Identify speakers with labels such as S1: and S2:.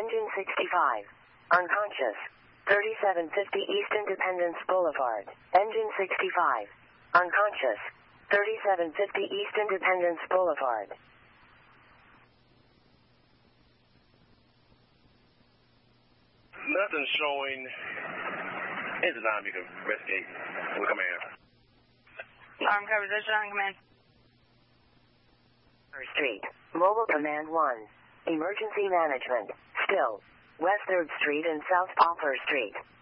S1: Engine 65. Unconscious. 3750 East Independence Boulevard. Engine 65. Unconscious. 3750 East Independence Boulevard.
S2: Nothing showing. Engine 9, you can investigate with command.
S3: Arm coverage, on command.
S1: Street. Mobile Command 1. Emergency Management. Still. West 3rd Street and South Poplar Street.